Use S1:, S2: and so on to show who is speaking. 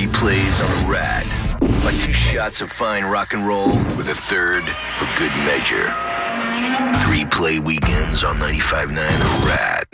S1: 3 plays on the rad. Like 2 shots of fine rock and roll with a third for good measure. 3 play weekends on 95.9 The Rad.